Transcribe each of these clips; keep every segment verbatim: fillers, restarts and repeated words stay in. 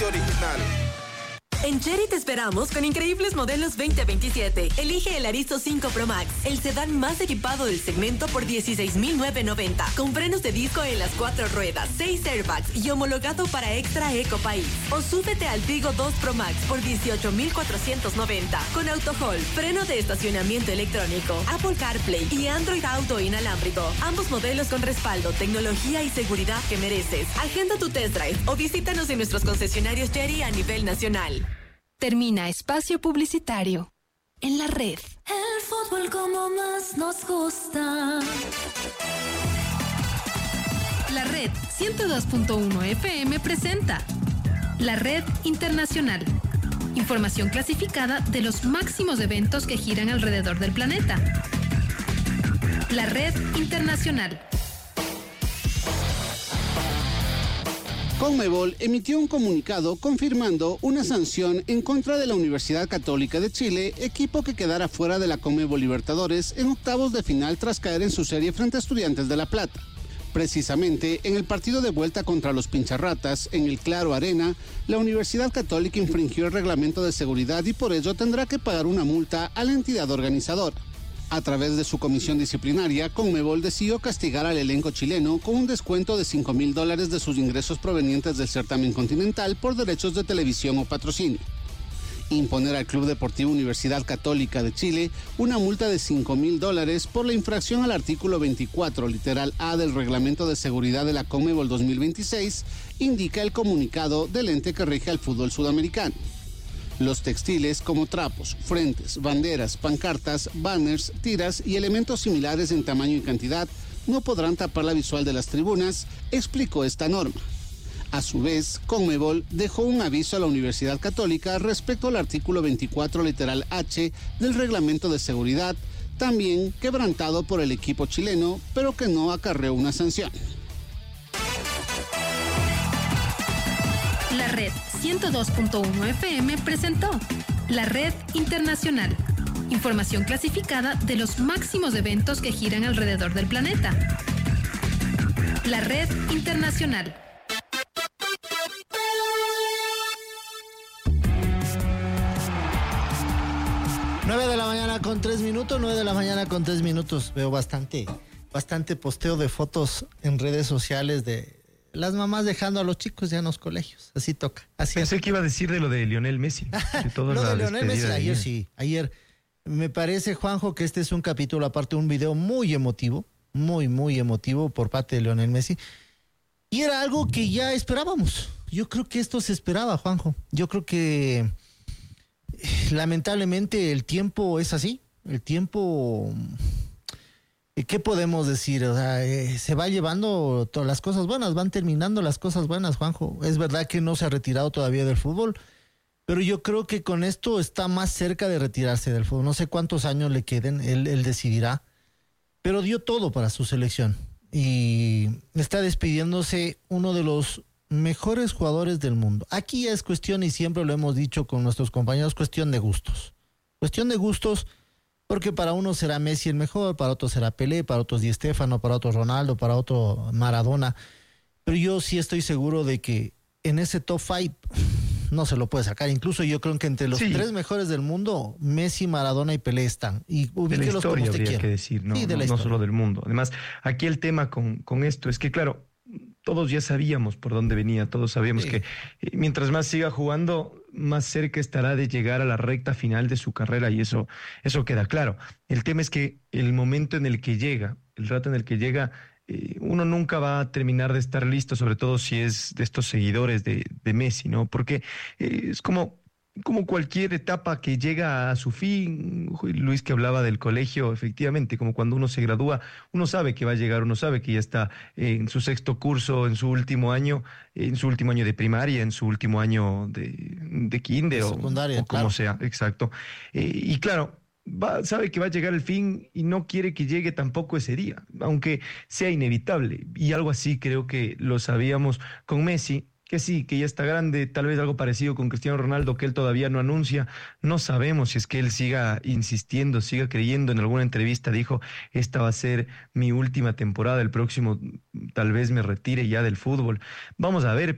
totalmente original. En Chery te esperamos con increíbles modelos veinte veintisiete. Elige el Arizo cinco Pro Max, el sedán más equipado del segmento por dieciséis mil novecientos noventa, con frenos de disco en las cuatro ruedas, seis airbags y homologado para Extra Eco País. O súbete al Tigo dos Pro Max por dieciocho mil cuatrocientos noventa, con AutoHold, freno de estacionamiento electrónico, Apple CarPlay y Android Auto inalámbrico. Ambos modelos con respaldo, tecnología y seguridad que mereces. Agenda tu test drive o visítanos en nuestros concesionarios Chery a nivel nacional. Termina espacio publicitario en la red. El fútbol como más nos gusta. La red ciento dos punto uno F M presenta La Red Internacional. Información clasificada de los máximos eventos que giran alrededor del planeta. La Red Internacional. Conmebol emitió un comunicado confirmando una sanción en contra de la Universidad Católica de Chile, equipo que quedara fuera de la Conmebol Libertadores en octavos de final tras caer en su serie frente a Estudiantes de La Plata. Precisamente, en el partido de vuelta contra los Pincharratas, en el Claro Arena, la Universidad Católica infringió el reglamento de seguridad y por ello tendrá que pagar una multa a la entidad organizadora. A través de su comisión disciplinaria, Conmebol decidió castigar al elenco chileno con un descuento de cinco mil dólares de sus ingresos provenientes del certamen continental por derechos de televisión o patrocinio. Imponer al Club Deportivo Universidad Católica de Chile una multa de cinco mil dólares por la infracción al artículo veinticuatro, literal A del Reglamento de Seguridad de la Conmebol dos mil veintiséis, indica el comunicado del ente que rige al fútbol sudamericano. Los textiles como trapos, frentes, banderas, pancartas, banners, tiras y elementos similares en tamaño y cantidad no podrán tapar la visual de las tribunas, explicó esta norma. A su vez, Conmebol dejó un aviso a la Universidad Católica respecto al artículo veinticuatro literal H del Reglamento de Seguridad, también quebrantado por el equipo chileno, pero que no acarreó una sanción. La Red ciento dos punto uno F M presentó La Red Internacional. Información clasificada de los máximos eventos que giran alrededor del planeta. La Red Internacional. nueve de la mañana con tres minutos, nueve de la mañana con tres minutos. Veo bastante, bastante posteo de fotos en redes sociales de las mamás dejando a los chicos ya en los colegios. Así toca. Así Pensé es. que iba a decir de lo de Lionel Messi. De toda Lo la de Lionel Messi, despedida de ayer ayer. sí. Ayer me parece, Juanjo, que este es un capítulo, aparte un video muy emotivo, muy, muy emotivo por parte de Lionel Messi. Y era algo que ya esperábamos. Yo creo que esto se esperaba, Juanjo. Yo creo que lamentablemente el tiempo es así. El tiempo... ¿Qué podemos decir? O sea, eh, se va llevando todas las cosas buenas, van terminando las cosas buenas, Juanjo. Es verdad que no se ha retirado todavía del fútbol, pero yo creo que con esto está más cerca de retirarse del fútbol. No sé cuántos años le queden, él, él decidirá, pero dio todo para su selección y está despidiéndose uno de los mejores jugadores del mundo. Aquí es cuestión, y siempre lo hemos dicho con nuestros compañeros, cuestión de gustos. Cuestión de gustos. Porque para unos será Messi el mejor, para otros será Pelé, para otros Di Stéfano, para otros Ronaldo, para otro Maradona. Pero yo sí estoy seguro de que en ese top five no se lo puede sacar. Incluso yo creo que entre los sí. tres mejores del mundo, Messi, Maradona y Pelé están. Y de la historia habría que decir, no, sí, de no, no solo del mundo. Además, aquí el tema con, con esto es que, claro, todos ya sabíamos por dónde venía, todos sabíamos sí. que eh, mientras más siga jugando, más cerca estará de llegar a la recta final de su carrera y eso, eso queda claro. El tema es que el momento en el que llega, el rato en el que llega, eh, uno nunca va a terminar de estar listo, sobre todo si es de estos seguidores de, de Messi, ¿no? Porque eh, es como... como cualquier etapa que llega a su fin. Luis, que hablaba del colegio, efectivamente, como cuando uno se gradúa, uno sabe que va a llegar, uno sabe que ya está en su sexto curso, en su último año, en su último año de primaria, en su último año de, de kinder de o, secundaria, o como claro. sea, exacto. Eh, y claro, va, sabe que va a llegar el fin y no quiere que llegue tampoco ese día, aunque sea inevitable. Y algo así creo que lo sabíamos con Messi, que sí, que ya está grande, tal vez algo parecido con Cristiano Ronaldo, que él todavía no anuncia. No sabemos si es que él siga insistiendo, siga creyendo. En alguna entrevista dijo, esta va a ser mi última temporada, el próximo tal vez me retire ya del fútbol. Vamos a ver, pero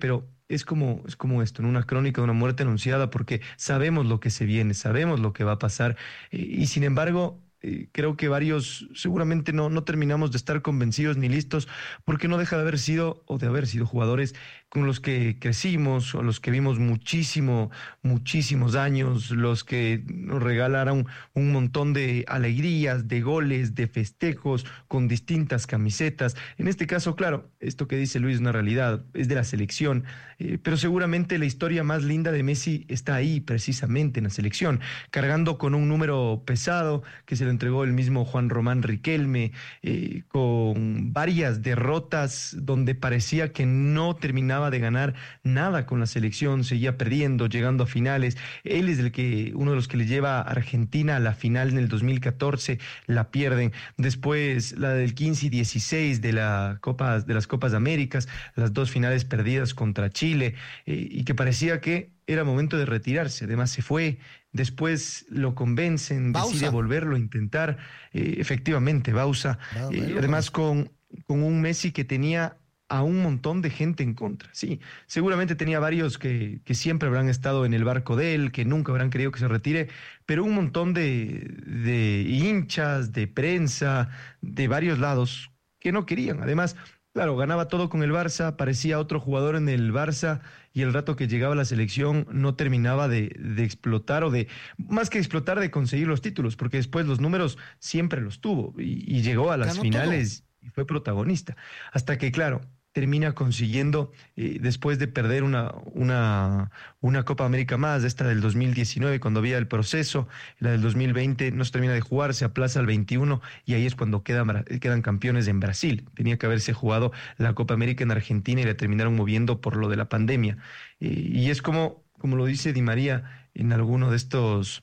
es como, es como esto, en una crónica de una muerte anunciada, porque sabemos lo que se viene, sabemos lo que va a pasar, eh, y sin embargo, eh, creo que varios seguramente no, no terminamos de estar convencidos ni listos, porque no deja de haber sido, o de haber sido jugadores con los que crecimos, o los que vimos muchísimo, muchísimos años, los que nos regalaron un montón de alegrías, de goles, de festejos, con distintas camisetas. En este caso, claro, esto que dice Luis es una realidad, es de la selección, eh, pero seguramente la historia más linda de Messi está ahí, precisamente en la selección, cargando con un número pesado que se lo entregó el mismo Juan Román Riquelme, eh, con varias derrotas donde parecía que no terminaba de ganar nada con la selección, seguía perdiendo, llegando a finales. Él es el que, uno de los que le lleva a Argentina a la final en el dos mil catorce, la pierden. Después la del quince y dieciséis de, la Copa, de las Copas de Américas, las dos finales perdidas contra Chile, eh, y que parecía que era momento de retirarse. Además se fue, después lo convencen, Bausa. decide volverlo a intentar. Eh, efectivamente, Bausa. No, eh, además con, con un Messi que tenía a un montón de gente en contra. Sí, seguramente tenía varios que, que siempre habrán estado en el barco de él, que nunca habrán querido que se retire, pero un montón de, de hinchas, de prensa, de varios lados, que no querían. Además, claro, ganaba todo con el Barça, parecía otro jugador en el Barça, y el rato que llegaba a la selección no terminaba de, de explotar, o de, más que explotar, de conseguir los títulos, porque después los números siempre los tuvo, y, y llegó a las Ganó finales todo. Y fue protagonista. Hasta que, claro, termina consiguiendo, eh, después de perder una, una, una Copa América más, esta del dos mil diecinueve, cuando había el proceso, la del dos mil veinte no se termina de jugar, se aplaza al veintiuno, y ahí es cuando quedan, quedan campeones en Brasil. Tenía que haberse jugado la Copa América en Argentina y la terminaron moviendo por lo de la pandemia. Eh, y es como, como lo dice Di María en alguno de estos,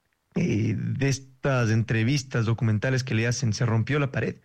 eh, de estas entrevistas documentales que le hacen, se rompió la pared.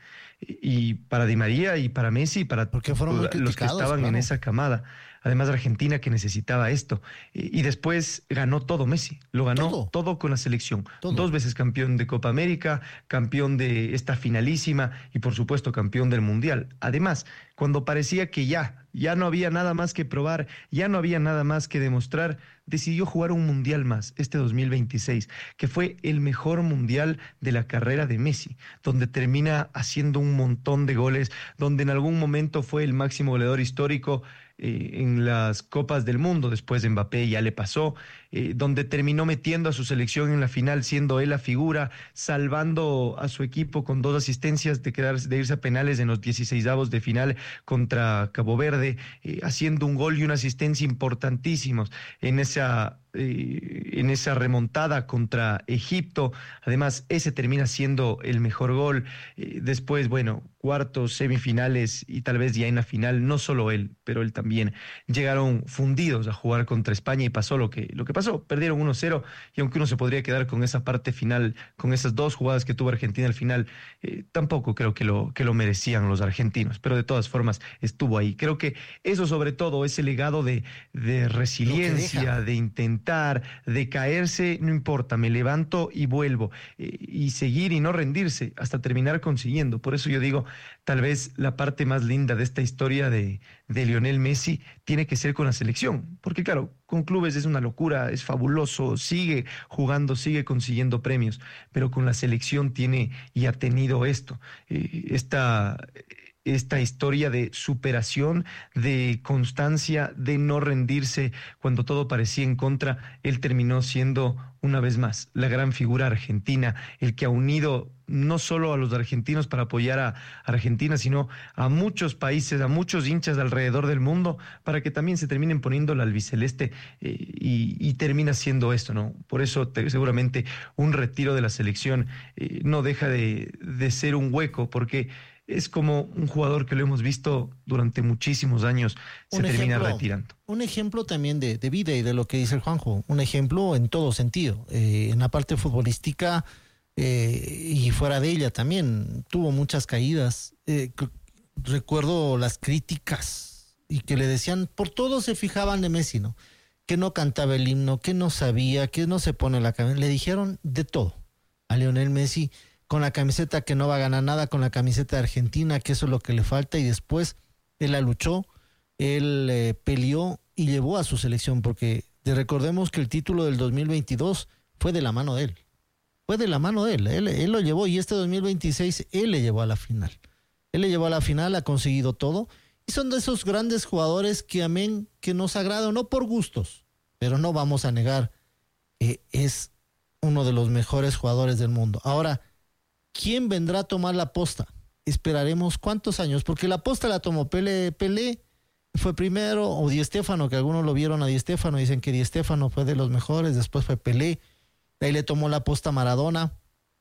Y para Di María y para Messi y para Porque fueron muy los que estaban claro. en esa camada. Además, Argentina, que necesitaba esto. Y después ganó todo Messi. Lo ganó todo, todo con la selección. Todo. Dos veces campeón de Copa América, campeón de esta finalísima y, por supuesto, campeón del Mundial. Además, cuando parecía que ya, ya no había nada más que probar, ya no había nada más que demostrar, decidió jugar un Mundial más, este dos mil veintiséis, que fue el mejor Mundial de la carrera de Messi, donde termina haciendo un montón de goles, donde en algún momento fue el máximo goleador histórico eh, en las Copas del Mundo. Después de Mbappé ya le pasó, eh, donde terminó metiendo a su selección en la final, siendo él la figura, salvando a su equipo con dos asistencias de, quedarse, de irse a penales en los dieciseisavos de final contra Cabo Verde, eh, haciendo un gol y una asistencia importantísimos en esa Eh, en esa remontada contra Egipto. Además, ese termina siendo el mejor gol. Eh, después, bueno, cuartos, semifinales y tal vez ya en la final, no solo él, pero él también, llegaron fundidos a jugar contra España y pasó lo que, lo que pasó. Perdieron uno cero, y aunque uno se podría quedar con esa parte final, con esas dos jugadas que tuvo Argentina al final, eh, tampoco creo que lo, que lo merecían los argentinos, pero de todas formas estuvo ahí. Creo que eso, sobre todo, ese legado de, de resiliencia, de intentar, de caerse, no importa, me levanto y vuelvo, eh, y seguir y no rendirse hasta terminar consiguiendo. Por eso yo digo, tal vez la parte más linda de esta historia de, de Lionel Messi tiene que ser con la selección, porque claro, con clubes es una locura, es fabuloso, sigue jugando, sigue consiguiendo premios, pero con la selección tiene y ha tenido esto, eh, esta... esta historia de superación, de constancia, de no rendirse cuando todo parecía en contra. Él terminó siendo, una vez más, la gran figura argentina, el que ha unido no solo a los argentinos para apoyar a Argentina, sino a muchos países, a muchos hinchas alrededor del mundo, para que también se terminen poniendo la albiceleste, eh, y, y termina siendo esto, ¿no? Por eso te, seguramente un retiro de la selección eh, no deja de, de ser un hueco, porque es como un jugador que lo hemos visto durante muchísimos años, se un termina ejemplo, retirando. Un ejemplo también de, de vida y de lo que dice el Juanjo, un ejemplo en todo sentido, eh, en la parte futbolística eh, y fuera de ella también, tuvo muchas caídas. Eh, recuerdo las críticas y que le decían, por todo se fijaban de Messi, ¿no? Que no cantaba el himno, que no sabía, que no se pone la cabeza, le dijeron de todo a Lionel Messi, con la camiseta que no va a ganar nada, con la camiseta de Argentina, que eso es lo que le falta, y después él la luchó, él eh, peleó y llevó a su selección, porque recordemos que el título del dos mil veintidós fue de la mano de él. Fue de la mano de él. Él, él lo llevó, y este dos mil veintiséis él le llevó a la final. Él le llevó a la final, ha conseguido todo. Y son de esos grandes jugadores que, amén, que nos agradan, no por gustos, pero no vamos a negar que es uno de los mejores jugadores del mundo. Ahora, ¿quién vendrá a tomar la posta? Esperaremos cuántos años, porque la posta la tomó Pelé, Pelé fue primero, o Di Stéfano, que algunos lo vieron a Di Stéfano, dicen que Di Stéfano fue de los mejores, después fue Pelé, de ahí le tomó la posta Maradona,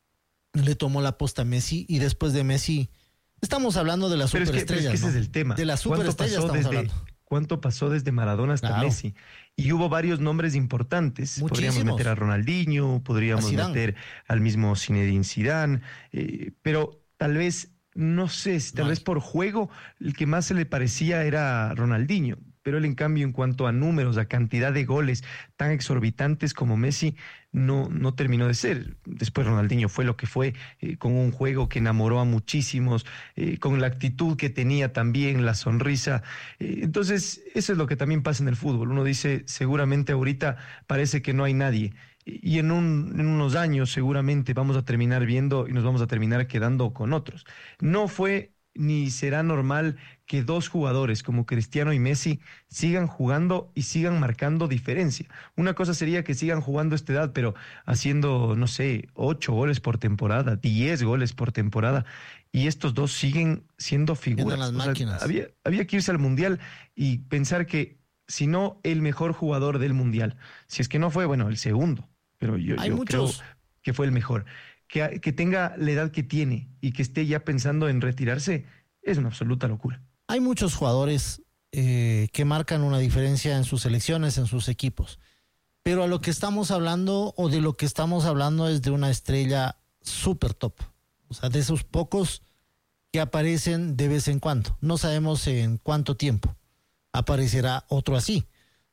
le tomó la posta Messi, y después de Messi, estamos hablando de la superestrella. Es que, es que ese es el tema. De la superestrella estamos desde, hablando. ¿Cuánto pasó desde Maradona hasta claro. Messi? Y hubo varios nombres importantes. Muchísimos. Podríamos meter a Ronaldinho, podríamos meter al mismo Zinedine Zidane, eh, pero tal vez, no sé, tal no. vez por juego, el que más se le parecía era Ronaldinho. Pero él, en cambio, en cuanto a números, a cantidad de goles tan exorbitantes como Messi, no, no terminó de ser. Después Ronaldinho fue lo que fue, eh, con un juego que enamoró a muchísimos, eh, con la actitud que tenía también, la sonrisa. Eh, entonces, eso es lo que también pasa en el fútbol. Uno dice, seguramente ahorita parece que no hay nadie. Y en, un, en unos años seguramente vamos a terminar viendo y nos vamos a terminar quedando con otros. No fue ni será normal que dos jugadores como Cristiano y Messi sigan jugando y sigan marcando diferencia. Una cosa sería que sigan jugando a esta edad, pero haciendo, no sé, ocho goles por temporada, diez goles por temporada, y estos dos siguen siendo figuras. Las máquinas. O sea, había, había que irse al Mundial y pensar que, si no el mejor jugador del Mundial, si es que no fue, bueno, el segundo, pero yo, yo muchos... creo que fue el mejor. Que, que tenga la edad que tiene y que esté ya pensando en retirarse, es una absoluta locura. Hay muchos jugadores eh, que marcan una diferencia en sus selecciones, en sus equipos. Pero a lo que estamos hablando, o de lo que estamos hablando, es de una estrella súper top. O sea, de esos pocos que aparecen de vez en cuando. No sabemos en cuánto tiempo aparecerá otro así.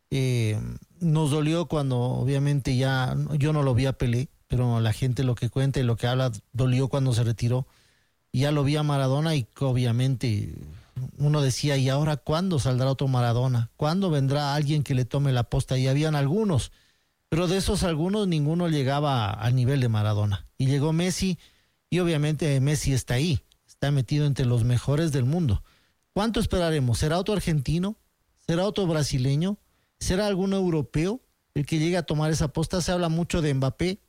Eh, nos dolió cuando, obviamente, ya yo no lo vi a Pelé, pero la gente lo que cuenta y lo que habla, dolió cuando se retiró. Ya lo vi a Maradona y obviamente uno decía, ¿y ahora cuándo saldrá otro Maradona? ¿Cuándo vendrá alguien que le tome la posta? Y habían algunos, pero de esos algunos ninguno llegaba al nivel de Maradona. Y llegó Messi, y obviamente Messi está ahí, está metido entre los mejores del mundo. ¿Cuánto esperaremos? ¿Será otro argentino? ¿Será otro brasileño? ¿Será algún europeo el que llegue a tomar esa posta? Se habla mucho de Mbappé.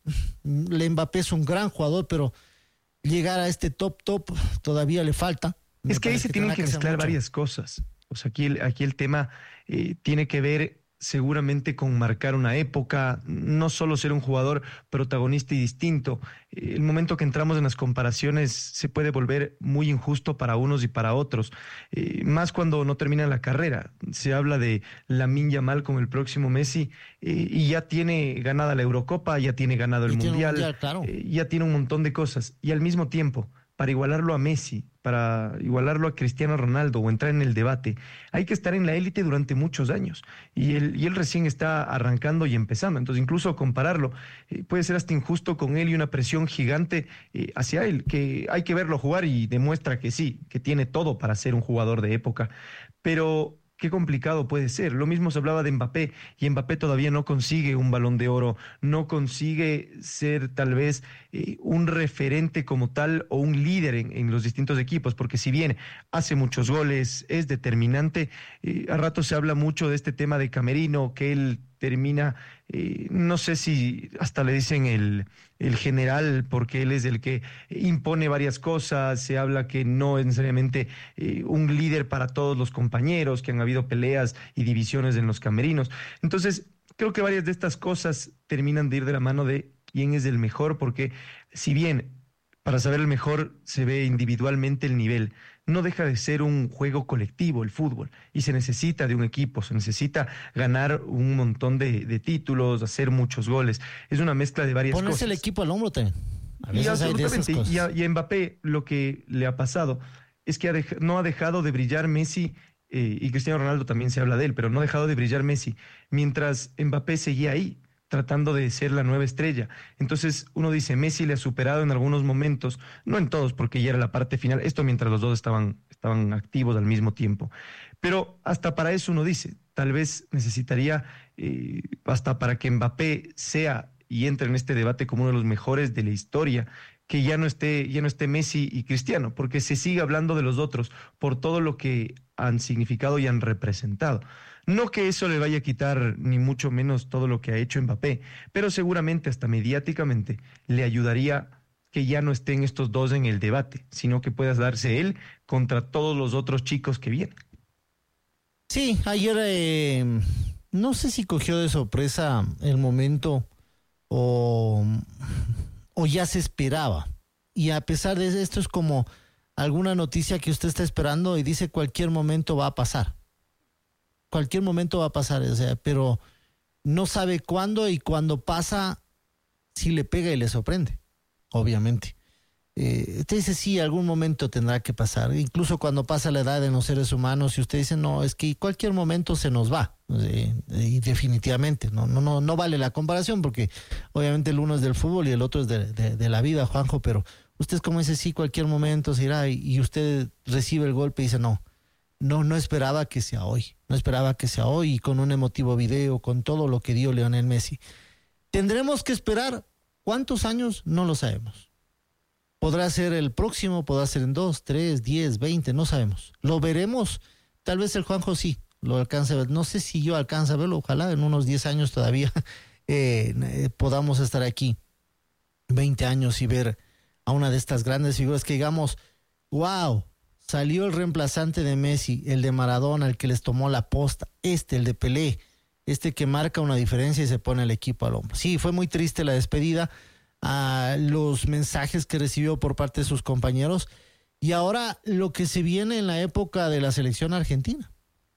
El Mbappé es un gran jugador, pero llegar a este top top todavía le falta. Me es que ahí se que tienen que mezclar varias cosas. O sea, aquí el, aquí el tema eh, tiene que ver seguramente con marcar una época, no solo ser un jugador protagonista y distinto. Eh, el momento que entramos en las comparaciones se puede volver muy injusto para unos y para otros, eh, más cuando no termina la carrera. Se habla de Lamine Yamal como el próximo Messi, eh, y ya tiene ganada la Eurocopa, ya tiene ganado el Mundial, mundial claro. eh, ya tiene un montón de cosas, y al mismo tiempo, para igualarlo a Messi, para igualarlo a Cristiano Ronaldo o entrar en el debate, hay que estar en la élite durante muchos años, y él, y él recién está arrancando y empezando. Entonces, incluso compararlo eh, puede ser hasta injusto con él, y una presión gigante eh, hacia él, que hay que verlo jugar y demuestra que sí, que tiene todo para ser un jugador de época, pero qué complicado puede ser. Lo mismo se hablaba de Mbappé, y Mbappé todavía no consigue un Balón de Oro, no consigue ser tal vez eh, un referente como tal o un líder en, en los distintos equipos, porque si bien hace muchos goles, es determinante, eh, a rato se habla mucho de este tema de Camerino, que él termina, eh, no sé si hasta le dicen el, el general, porque él es el que impone varias cosas. Se habla que no es necesariamente eh, un líder para todos los compañeros, que han habido peleas y divisiones en los camerinos. Entonces, creo que varias de estas cosas terminan de ir de la mano de quién es el mejor, porque si bien para saber el mejor se ve individualmente el nivel, no deja de ser un juego colectivo el fútbol, y se necesita de un equipo, se necesita ganar un montón de, de títulos, hacer muchos goles. Es una mezcla de varias Ponerse cosas. Ponerse el equipo al hombro también. A y absolutamente, y a, y a Mbappé lo que le ha pasado es que ha dej- no ha dejado de brillar Messi, eh, y Cristiano Ronaldo también se habla de él, pero no ha dejado de brillar Messi, mientras Mbappé seguía ahí, tratando de ser la nueva estrella. Entonces uno dice, Messi le ha superado en algunos momentos, no en todos, porque ya era la parte final, esto mientras los dos estaban, estaban activos al mismo tiempo. Pero hasta para eso uno dice, tal vez necesitaría, eh, hasta para que Mbappé sea y entre en este debate como uno de los mejores de la historia, que ya no esté, ya no esté Messi y Cristiano, porque se sigue hablando de los otros por todo lo que han significado y han representado. No que eso le vaya a quitar ni mucho menos todo lo que ha hecho Mbappé, pero seguramente hasta mediáticamente le ayudaría que ya no estén estos dos en el debate, sino que puedas darse él contra todos los otros chicos que vienen. Sí, ayer eh, no sé si cogió de sorpresa el momento o, o ya se esperaba. Y a pesar de esto es como alguna noticia que usted está esperando y dice cualquier momento va a pasar. Cualquier momento va a pasar, o sea, pero no sabe cuándo, y cuando pasa, sí le pega y le sorprende, obviamente. Eh, usted dice, sí, algún momento tendrá que pasar, incluso cuando pasa la edad de los seres humanos, y usted dice, no, es que cualquier momento se nos va, eh, y definitivamente, no, no, no, no vale la comparación, porque obviamente el uno es del fútbol y el otro es de, de, de la vida, Juanjo, pero usted como dice, sí, cualquier momento se irá, y, y usted recibe el golpe y dice, no, no, no esperaba que sea hoy, no esperaba que sea hoy, y con un emotivo video, con todo lo que dio Lionel Messi. ¿Tendremos que esperar cuántos años? No lo sabemos. Podrá ser el próximo, podrá ser en dos, tres, diez, veinte, no sabemos. Lo veremos, tal vez el Juanjo sí, lo alcance a ver. No sé si yo alcance a verlo, ojalá en unos diez años todavía eh, eh, podamos estar aquí, veinte años, y ver a una de estas grandes figuras que digamos, wow, salió el reemplazante de Messi, el de Maradona, el que les tomó la posta, este, el de Pelé, este que marca una diferencia y se pone el equipo al hombro. Sí, fue muy triste la despedida, a los mensajes que recibió por parte de sus compañeros, y ahora lo que se viene en la época de la selección argentina.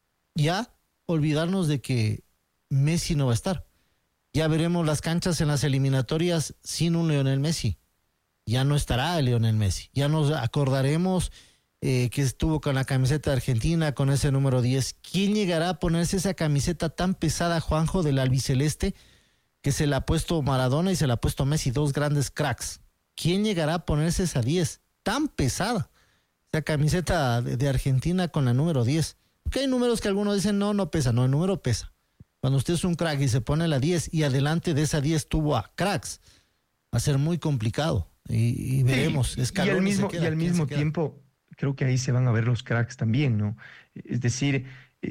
Ya olvidarnos de que Messi no va a estar. Ya veremos las canchas en las eliminatorias sin un Lionel Messi. Ya no estará el Lionel Messi. Ya nos acordaremos eh, que estuvo con la camiseta de Argentina, con ese número diez. ¿Quién llegará a ponerse esa camiseta tan pesada, Juanjo, del albiceleste, que se la ha puesto Maradona y se la ha puesto Messi, dos grandes cracks? ¿Quién llegará a ponerse esa diez tan pesada? Esa camiseta de, de Argentina con la número diez. Porque hay números que algunos dicen, no, no pesa. No, el número pesa. Cuando usted es un crack y se pone la diez y adelante de esa diez tuvo a cracks, va a ser muy complicado. Y, y veremos. Sí, y al mismo, queda, y al mismo tiempo, creo que ahí se van a ver los cracks también, ¿no? Es decir,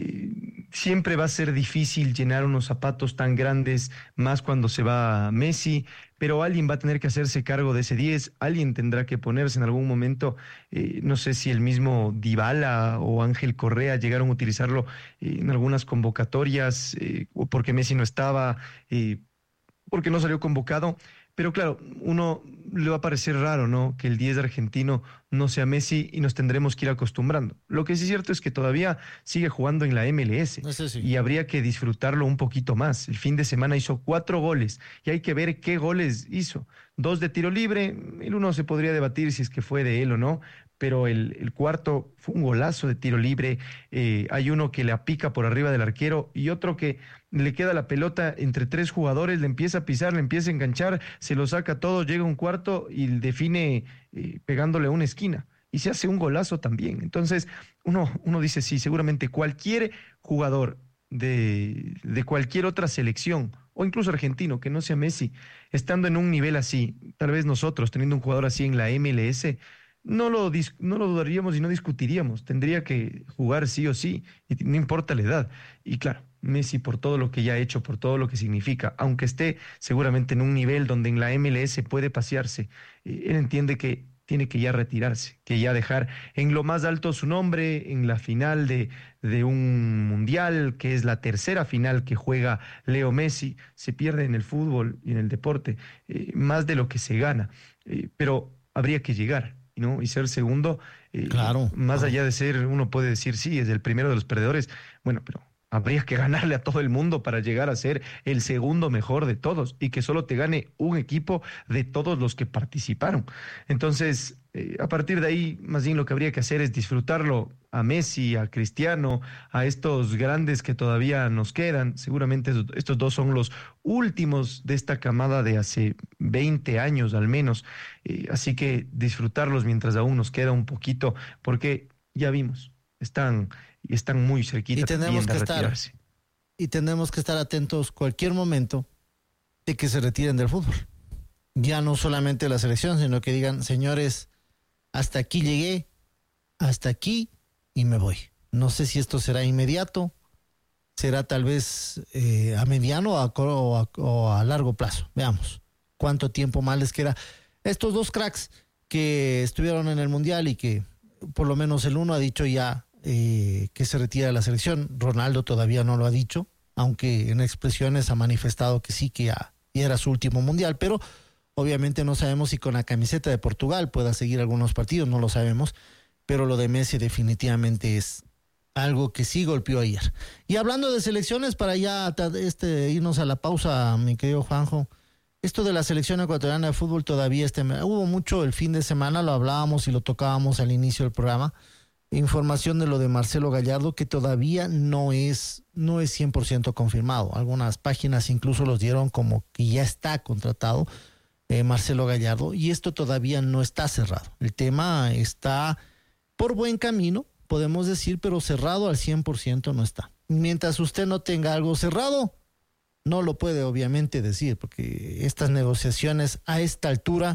eh, siempre va a ser difícil llenar unos zapatos tan grandes, más cuando se va Messi, pero alguien va a tener que hacerse cargo de ese diez, alguien tendrá que ponerse en algún momento, eh, no sé si el mismo Dybala o Ángel Correa llegaron a utilizarlo eh, en algunas convocatorias, eh, o porque Messi no estaba, eh, porque no salió convocado. Pero claro, uno le va a parecer raro, ¿no?, que el diez argentino no sea Messi, y nos tendremos que ir acostumbrando. Lo que sí es cierto es que todavía sigue jugando en la M L S, no sé si. Y habría que disfrutarlo un poquito más. El fin de semana hizo cuatro goles y hay que ver qué goles hizo. Dos de tiro libre, el uno se podría debatir si es que fue de él o no, pero el, el cuarto fue un golazo de tiro libre. Eh, hay uno que le apica por arriba del arquero y otro que le queda la pelota entre tres jugadores, le empieza a pisar, le empieza a enganchar, se lo saca todo, llega un cuarto y define eh, pegándole a una esquina. Y se hace un golazo también. Entonces, uno, uno dice, sí, seguramente cualquier jugador de, de cualquier otra selección, o incluso argentino, que no sea Messi, estando en un nivel así, tal vez nosotros, teniendo un jugador así en la M L S, no lo, no lo dudaríamos y no discutiríamos. Tendría que jugar sí o sí, y no importa la edad. Y claro, Messi, por todo lo que ya ha hecho, por todo lo que significa, aunque esté seguramente en un nivel donde en la M L S puede pasearse, eh, él entiende que tiene que ya retirarse, que ya dejar en lo más alto su nombre, en la final de, de un mundial, que es la tercera final que juega Leo Messi. Se pierde en el fútbol y en el deporte eh, más de lo que se gana, eh, pero habría que llegar, ¿no?, y ser segundo, eh, claro, más claro. allá de ser, uno puede decir, sí, es el primero de los perdedores, bueno, pero habría que ganarle a todo el mundo para llegar a ser el segundo mejor de todos, y que solo te gane un equipo de todos los que participaron. Entonces, eh, a partir de ahí, más bien lo que habría que hacer es disfrutarlo a Messi, a Cristiano, a estos grandes que todavía nos quedan. Seguramente estos dos son los últimos de esta camada de hace veinte años al menos. Eh, así que disfrutarlos mientras aún nos queda un poquito, porque ya vimos, están... y están muy cerquita y tenemos de que estar retirarse. y tenemos que estar atentos cualquier momento de que se retiren del fútbol. Ya no solamente la selección, sino que digan, señores, hasta aquí llegué, hasta aquí y me voy. No sé si esto será inmediato, será tal vez eh, a mediano o a, o, a, o a largo plazo. Veamos cuánto tiempo más les queda. Estos dos cracks que estuvieron en el Mundial y que por lo menos el uno ha dicho ya eh, que se retira de la selección. Ronaldo todavía no lo ha dicho, aunque en expresiones ha manifestado que sí, que ya, ya era su último Mundial, pero obviamente no sabemos si con la camiseta de Portugal pueda seguir algunos partidos, no lo sabemos, pero lo de Messi definitivamente es algo que sí golpeó ayer. Y hablando de selecciones, para ya este, irnos a la pausa, mi querido Juanjo, esto de la selección ecuatoriana de fútbol todavía este, hubo mucho el fin de semana, lo hablábamos y lo tocábamos al inicio del programa, información de lo de Marcelo Gallardo que todavía no es, no es cien por ciento confirmado. Algunas páginas incluso los dieron como que ya está contratado eh, Marcelo Gallardo, y esto todavía no está cerrado. El tema está por buen camino, podemos decir, pero cerrado al cien por ciento no está. Mientras usted no tenga algo cerrado, no lo puede obviamente decir, porque estas negociaciones a esta altura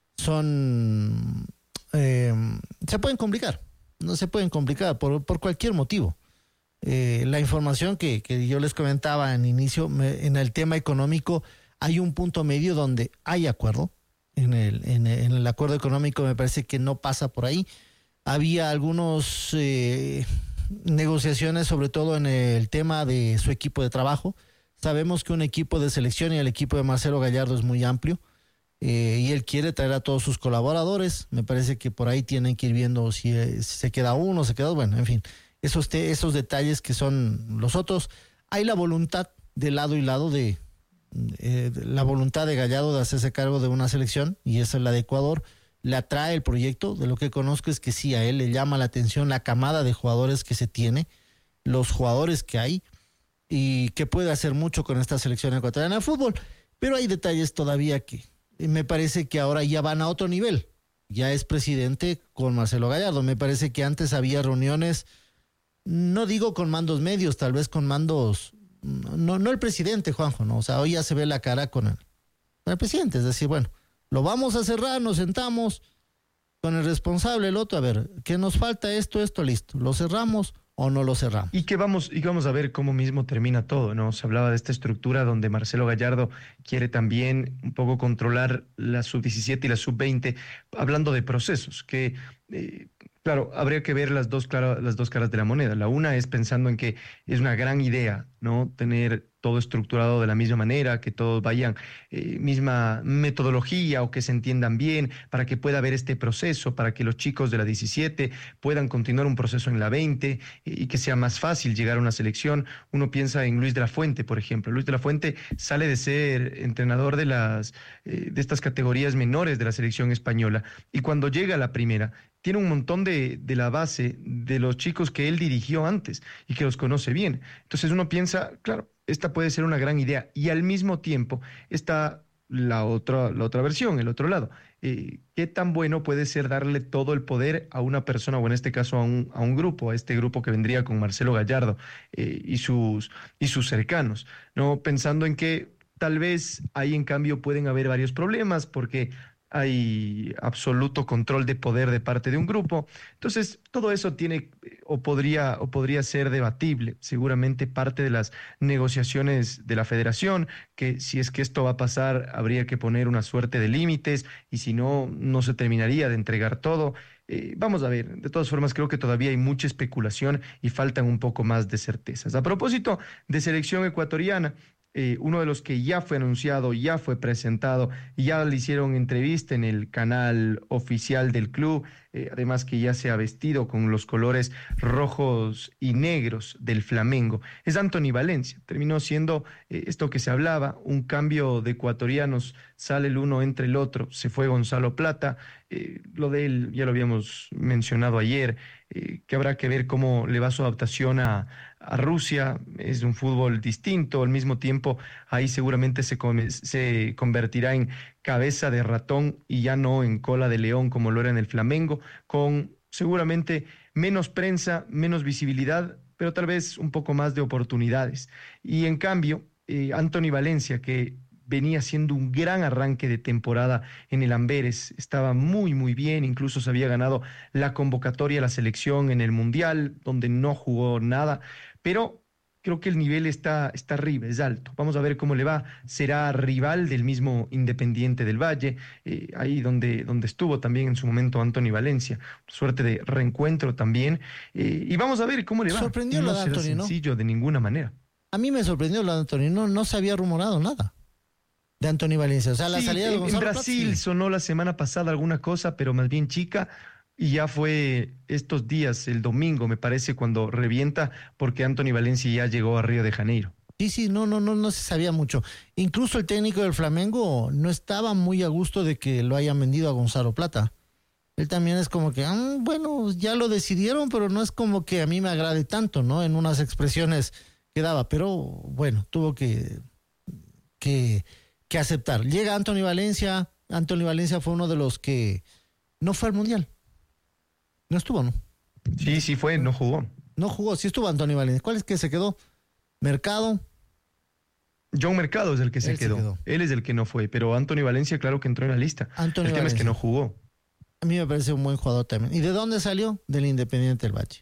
son eh, se pueden complicar, no se pueden complicar por, por cualquier motivo. Eh, la información que, que yo les comentaba en inicio, me, en el tema económico, hay un punto medio donde hay acuerdo. En el, en, en el acuerdo económico me parece que no pasa por ahí. Había algunos eh, negociaciones, sobre todo en el tema de su equipo de trabajo. Sabemos que un equipo de selección y el equipo de Marcelo Gallardo es muy amplio eh, y él quiere traer a todos sus colaboradores. Me parece que por ahí tienen que ir viendo si, si se queda uno, se queda, bueno, en fin, esos, te, esos detalles que son los otros. Hay la voluntad de lado y lado de, eh, de la voluntad de Gallardo de hacerse cargo de una selección, y esa es la de Ecuador. Le atrae el proyecto, de lo que conozco es que sí, a él le llama la atención la camada de jugadores que se tiene, los jugadores que hay, y que puede hacer mucho con esta selección ecuatoriana de fútbol, pero hay detalles todavía que me parece que ahora ya van a otro nivel. Ya es presidente con Marcelo Gallardo. Me parece que antes había reuniones, no digo con mandos medios, tal vez con mandos, no, no el presidente, Juanjo, no, o sea, hoy ya se ve la cara con el, con el presidente, es decir, bueno, lo vamos a cerrar, nos sentamos con el responsable, el otro, a ver, ¿qué nos falta? Esto, esto, listo, lo cerramos o no lo cerramos. Y que vamos, y vamos a ver cómo mismo termina todo, ¿no? Se hablaba de esta estructura donde Marcelo Gallardo quiere también un poco controlar la sub diecisiete y la sub veinte, hablando de procesos, que eh, claro, habría que ver las dos, claro, las dos caras de la moneda. La una es pensando en que es una gran idea, ¿no? Tener todo estructurado de la misma manera, que todos vayan eh, misma metodología o que se entiendan bien, para que pueda haber este proceso, para que los chicos de la diecisiete puedan continuar un proceso en la veinte y que sea más fácil llegar a una selección. Uno piensa en Luis de la Fuente, por ejemplo. Luis de la Fuente sale de ser entrenador de, las, eh, de estas categorías menores de la selección española, y cuando llega a la primera, tiene un montón de, de la base de los chicos que él dirigió antes y que los conoce bien. Entonces uno piensa, claro, esta puede ser una gran idea, y al mismo tiempo está la otra, la otra versión, el otro lado. Eh, ¿Qué tan bueno puede ser darle todo el poder a una persona, o en este caso a un, a un grupo, a este grupo que vendría con Marcelo Gallardo eh, y, sus, y sus cercanos, ¿no? Pensando en que tal vez ahí en cambio pueden haber varios problemas, porque hay absoluto control de poder de parte de un grupo. Entonces, todo eso tiene o podría, o podría ser debatible. Seguramente parte de las negociaciones de la federación, que si es que esto va a pasar, habría que poner una suerte de límites, y si no, no se terminaría de entregar todo. Eh, vamos a ver, de todas formas creo que todavía hay mucha especulación y faltan un poco más de certezas. A propósito de selección ecuatoriana, Eh, uno de los que ya fue anunciado, ya fue presentado, ya le hicieron entrevista en el canal oficial del club, eh, además que ya se ha vestido con los colores rojos y negros del Flamengo. Es Anthony Valencia. Terminó siendo eh, esto que se hablaba, un cambio de ecuatorianos, sale el uno, entra el otro, se fue Gonzalo Plata. Eh, lo de él ya lo habíamos mencionado ayer, eh, que habrá que ver cómo le va su adaptación a, a Rusia. Es un fútbol distinto, al mismo tiempo ahí seguramente se, come, se convertirá en cabeza de ratón y ya no en cola de león como lo era en el Flamengo, con seguramente menos prensa, menos visibilidad, pero tal vez un poco más de oportunidades. Y en cambio, eh, Anthony Valencia, que venía haciendo un gran arranque de temporada en el Amberes, estaba muy muy bien, incluso se había ganado la convocatoria a la selección en el Mundial, donde no jugó nada, pero creo que el nivel está, está arriba, es alto. Vamos a ver cómo le va. Será rival del mismo Independiente del Valle, eh, ahí donde, donde estuvo también en su momento Anthony Valencia. Suerte de reencuentro también. Eh, y vamos a ver cómo le va. Sorprendió no lo de será Anthony, sencillo, ¿no? De ninguna manera. A mí me sorprendió lo de Anthony. No, no se había rumorado nada de Anthony Valencia. O sea, la sí, salida de Gonzalo en Brasil Plata, sí. sonó la semana pasada alguna cosa, pero más bien chica. Y ya fue estos días, el domingo, me parece, cuando revienta, porque Anthony Valencia ya llegó a Río de Janeiro. Sí, sí, no, no, no, no se sabía mucho. Incluso el técnico del Flamengo no estaba muy a gusto de que lo hayan vendido a Gonzalo Plata. Él también es como que, ah, bueno, ya lo decidieron, pero no es como que a mí me agrade tanto, ¿no? En unas expresiones que daba, pero bueno, tuvo que, que, que aceptar. Llega Anthony Valencia. Anthony Valencia fue uno de los que no fue al Mundial. No estuvo, ¿no? Sí, sí fue, no jugó. No jugó, sí estuvo Anthony Valencia. ¿Cuál es que se quedó? Mercado. John Mercado es el que se Él quedó. se quedó. Él es el que no fue, pero Anthony Valencia, claro que entró en la lista. Anthony el tema Valencia. es que no jugó. A mí me parece un buen jugador también. ¿Y de dónde salió? Del Independiente del Valle.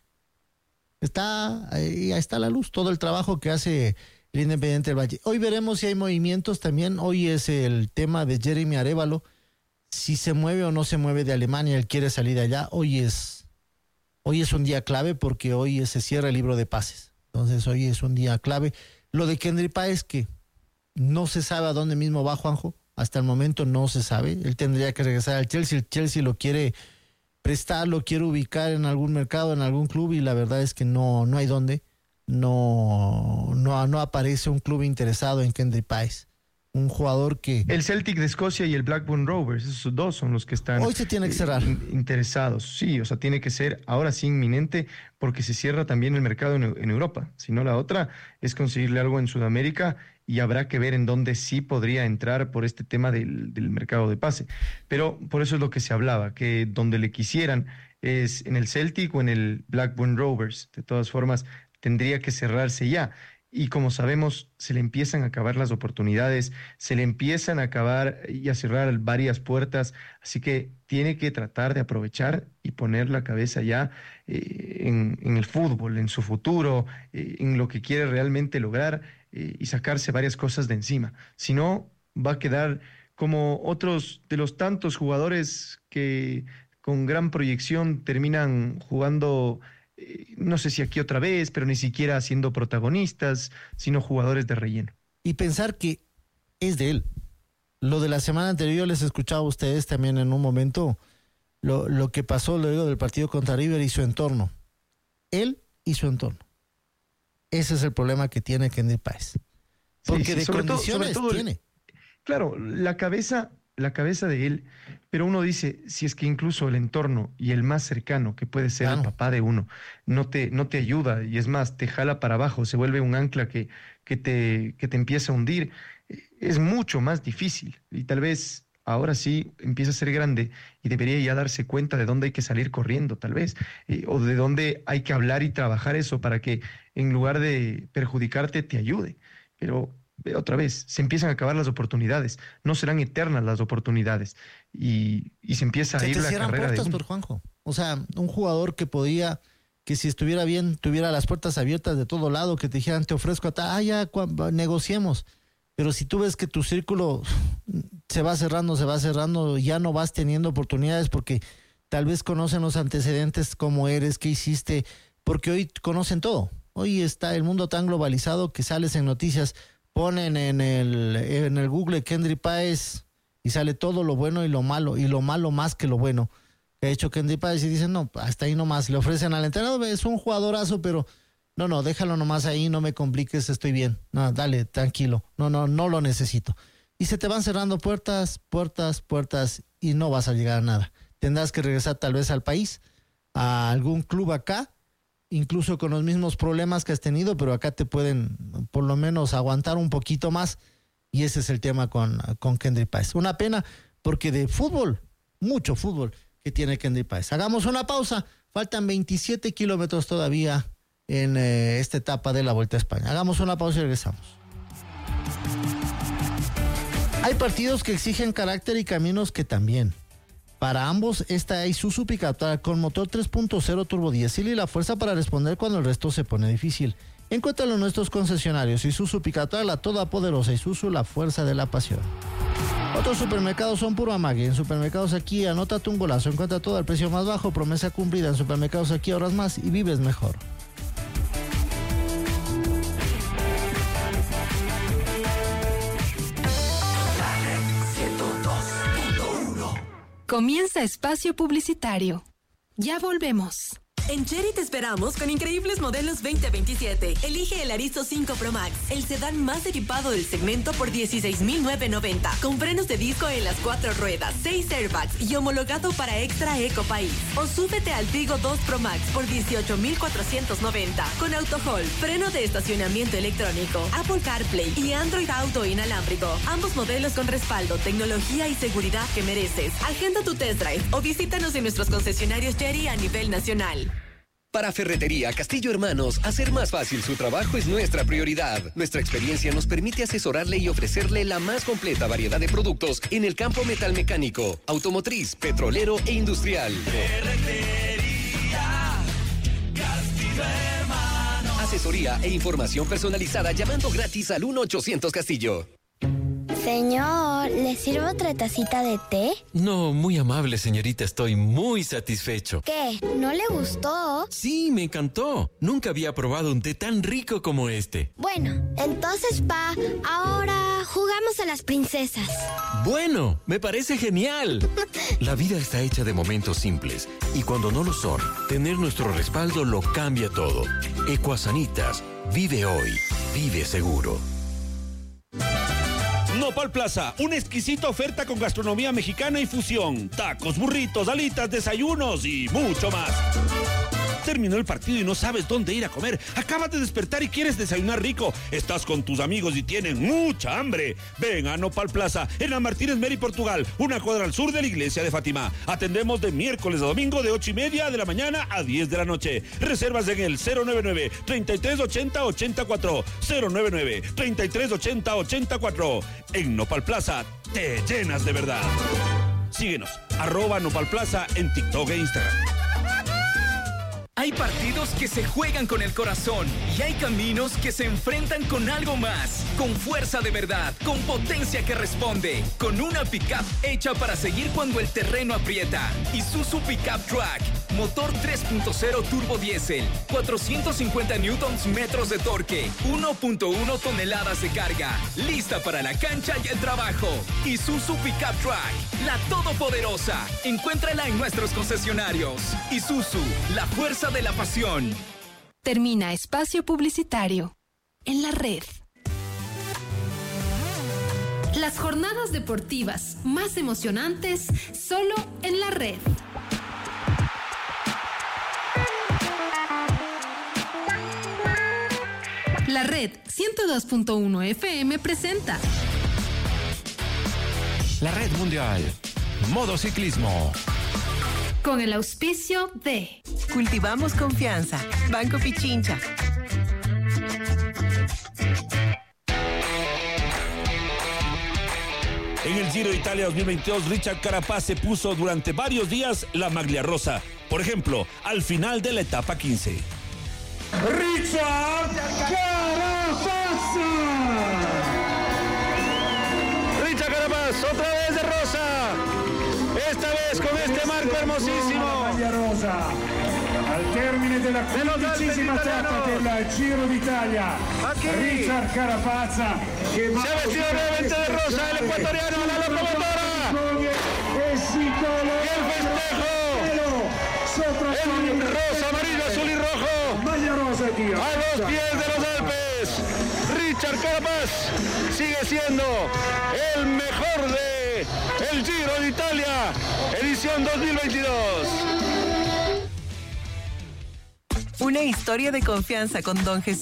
Está ahí, ahí está la luz, todo el trabajo que hace el Independiente del Valle. Hoy veremos si hay movimientos también. Hoy es el tema de Jeremy Arévalo. Si se mueve o no se mueve de Alemania, él quiere salir de allá. Hoy es Hoy es un día clave porque hoy se cierra el libro de pases. Entonces hoy es un día clave. Lo de Kendry Páez, que no se sabe a dónde mismo va, Juanjo. Hasta el momento no se sabe. Él tendría que regresar al Chelsea. El Chelsea lo quiere prestar, lo quiere ubicar en algún mercado, en algún club, y la verdad es que no, no hay dónde. No, no, no aparece un club interesado en Kendry Páez. Un jugador que... El Celtic de Escocia y el Blackburn Rovers, esos dos son los que están... Hoy se tiene que cerrar. Eh, interesados, sí, o sea, tiene que ser ahora sí inminente, porque se cierra también el mercado en, en Europa. Si no, la otra es conseguirle algo en Sudamérica, y habrá que ver en dónde sí podría entrar por este tema del, del mercado de pase. Pero por eso es lo que se hablaba, que donde le quisieran es en el Celtic o en el Blackburn Rovers. De todas formas, tendría que cerrarse ya. Y como sabemos, se le empiezan a acabar las oportunidades, se le empiezan a acabar y a cerrar varias puertas, así que tiene que tratar de aprovechar y poner la cabeza ya eh, en, en el fútbol, en su futuro, eh, en lo que quiere realmente lograr, eh, y sacarse varias cosas de encima. Si no, va a quedar como otros de los tantos jugadores que con gran proyección terminan jugando... no sé si aquí otra vez, pero ni siquiera siendo protagonistas, sino jugadores de relleno. Y pensar que es de él. Lo de la semana anterior, yo les escuchaba a ustedes también en un momento lo, lo que pasó luego del partido contra River y su entorno. Él y su entorno. Ese es el problema que tiene Kendry Páez. Porque sí, sí, de sobre condiciones todo, sobre todo tiene. El, claro, la cabeza... la cabeza de él, pero uno dice, si es que incluso el entorno y el más cercano, que puede ser claro. el papá de uno, no te, no te ayuda, y es más, te jala para abajo, se vuelve un ancla que, que, te, que te empieza a hundir, es mucho más difícil, y tal vez ahora sí empieza a ser grande y debería ya darse cuenta de dónde hay que salir corriendo, tal vez, eh, o de dónde hay que hablar y trabajar eso para que en lugar de perjudicarte te ayude, pero... otra vez, se empiezan a acabar las oportunidades, no serán eternas las oportunidades, y, y se empieza se a ir la carrera puertas de por Juanjo. O sea, un jugador que podía, que si estuviera bien, tuviera las puertas abiertas de todo lado, que te dijeran, te ofrezco hasta, ah, ya, negociemos. Pero si tú ves que tu círculo se va cerrando, se va cerrando, ya no vas teniendo oportunidades porque tal vez conocen los antecedentes, cómo eres, qué hiciste, porque hoy conocen todo. Hoy está el mundo tan globalizado que sales en noticias, ponen en el, en el Google Kendry Páez y sale todo lo bueno y lo malo, y lo malo más que lo bueno que ha hecho Kendry Páez, y dicen, no, hasta ahí nomás, le ofrecen al entrenador, es un jugadorazo, pero no, no, déjalo nomás ahí, no me compliques, estoy bien, no, dale, tranquilo, no, no, no lo necesito. Y se te van cerrando puertas, puertas, puertas, y no vas a llegar a nada. Tendrás que regresar tal vez al país, a algún club acá, incluso con los mismos problemas que has tenido, pero acá te pueden por lo menos aguantar un poquito más, y ese es el tema con, con Kendry Páez. Una pena, porque de fútbol, mucho fútbol que tiene Kendry Páez. Hagamos una pausa, faltan veintisiete kilómetros todavía en eh, esta etapa de la Vuelta a España. Hagamos una pausa y regresamos. Hay partidos que exigen carácter y caminos que también. Para ambos, esta Isuzu Pickup con motor tres punto cero turbo diésel y la fuerza para responder cuando el resto se pone difícil. Encuéntralo en nuestros concesionarios. Isuzu Pickup, la toda poderosa Isuzu, la fuerza de la pasión. Otros supermercados son puro amague. En Supermercados Aquí, anótate un golazo. Encuentra todo al precio más bajo, promesa cumplida. En Supermercados Aquí ahorras más y vives mejor. Comienza espacio publicitario. Ya volvemos. En Chery te esperamos con increíbles modelos veinte veintisiete. Elige el Arizo cinco Pro Max, el sedán más equipado del segmento por dieciséis mil novecientos noventa, con frenos de disco en las cuatro ruedas, seis airbags y homologado para Extra Eco País. O súbete al Tigo dos Pro Max por dieciocho mil cuatrocientos noventa, con AutoHold, freno de estacionamiento electrónico, Apple CarPlay y Android Auto inalámbrico. Ambos modelos con respaldo, tecnología y seguridad que mereces. Agenda tu test drive o visítanos en nuestros concesionarios Chery a nivel nacional. Para Ferretería Castillo Hermanos, hacer más fácil su trabajo es nuestra prioridad. Nuestra experiencia nos permite asesorarle y ofrecerle la más completa variedad de productos en el campo metalmecánico, automotriz, petrolero e industrial. Ferretería Castillo Hermanos. Asesoría e información personalizada llamando gratis al uno ochocientos Castillo. Señor, ¿le sirvo otra tacita de té? No, muy amable, señorita. Estoy muy satisfecho. ¿Qué? ¿No le gustó? Sí, me encantó. Nunca había probado un té tan rico como este. Bueno, entonces, pa, ahora jugamos a las princesas. Bueno, me parece genial. La vida está hecha de momentos simples. Y cuando no lo son, tener nuestro respaldo lo cambia todo. Ecuasanitas. Vive hoy. Vive seguro. Nopal Plaza, una exquisita oferta con gastronomía mexicana y fusión. Tacos, burritos, alitas, desayunos y mucho más. Terminó el partido y no sabes dónde ir a comer. Acabas de despertar y quieres desayunar rico. Estás con tus amigos y tienen mucha hambre. Ven a Nopal Plaza, en la Martínez Meri, Portugal, una cuadra al sur de la iglesia de Fátima. Atendemos de miércoles a domingo de ocho y media de la mañana a diez de la noche. Reservas en el cero noventa y nueve, treinta y tres ochenta, ochenta y cuatro. cero noventa y nueve, treinta y tres ochenta, ochenta y cuatro. En Nopal Plaza te llenas de verdad. Síguenos, arroba Nopal Plaza en TikTok e Instagram. Hay partidos que se juegan con el corazón y hay caminos que se enfrentan con algo más, con fuerza de verdad, con potencia que responde, con una pickup hecha para seguir cuando el terreno aprieta. Isuzu Pickup Track, motor tres punto cero turbo diésel, cuatrocientos cincuenta newtons metros de torque, uno punto uno toneladas de carga, lista para la cancha y el trabajo. Isuzu Pickup Track, la todopoderosa. Encuéntrala en nuestros concesionarios. Isuzu, la fuerza de la pasión. Termina espacio publicitario en la red. Las jornadas deportivas más emocionantes solo en la red. La red ciento dos punto uno F M presenta La Red Mundial Modo Ciclismo, con el auspicio de Cultivamos Confianza, Banco Pichincha. En el Giro de Italia dos mil veintidós, Richard Carapaz se puso durante varios días la maglia rosa. Por ejemplo, al final de la etapa quince. ¡Richard Carapaz! Richard Carapaz, otra vez de rosa. Esta vez con este marco hermosísimo. Maglia rosa. Al termine della quindicesima tappa del Giro d'Italia, Richard Carapaz che se ha vestido nuevamente de rosa el ecuatoriano, la locomotora. Éxito, y el festejo. El rosa, amarillo, azul y rojo. Maglia rosa, tío. A los pies de los Alpes. Richard Carapaz sigue siendo el mejor de el Giro de Italia, edición dos mil veintidós. Una historia de confianza con Don Jesús.